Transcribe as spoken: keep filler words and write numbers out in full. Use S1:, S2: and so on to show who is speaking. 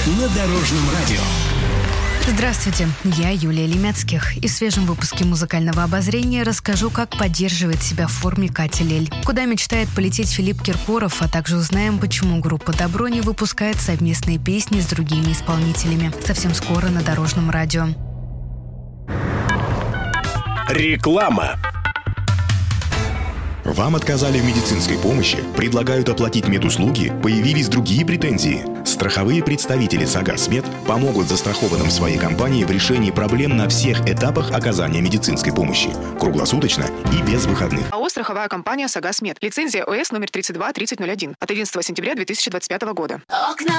S1: на Дорожном радио.
S2: Здравствуйте, я Юлия Лемецких. И в свежем выпуске музыкального обозрения расскажу, как поддерживает себя в форме Катя Лель, куда мечтает полететь Филипп Киркоров, а также узнаем, почему группа Добро не выпускает совместные песни с другими исполнителями. Совсем скоро на Дорожном радио.
S1: Реклама.
S3: Вам отказали в медицинской помощи? Предлагают оплатить медуслуги? Появились другие претензии? Страховые представители «Сагасмед» помогут застрахованным своей компании в решении проблем на всех этапах оказания медицинской помощи. Круглосуточно и без выходных.
S4: АО «Страховая компания Сагасмед». Лицензия ОС номер тридцать два тридцать ноль один от одиннадцатого сентября две тысячи двадцать пятого года.
S5: Окна